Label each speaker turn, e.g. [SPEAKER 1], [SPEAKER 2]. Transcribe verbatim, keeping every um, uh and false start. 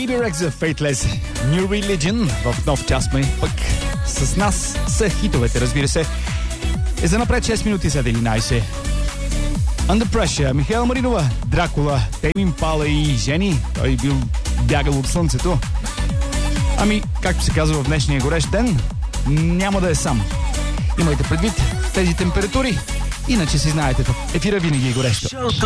[SPEAKER 1] Baby Rex за Faithless, New Religion в нов час сме. Пък с нас са хитовете, разбира се. Е за напред шест минути след единайсет. Under Pressure, Михаела Маринова, Дракула, Тейм Импала и Жени. Той бил бягал от слънцето. Ами, както се казва в днешния горещ ден, няма да е сам. Имайте предвид тези температури, иначе си знаете, в ефира винаги е горещо.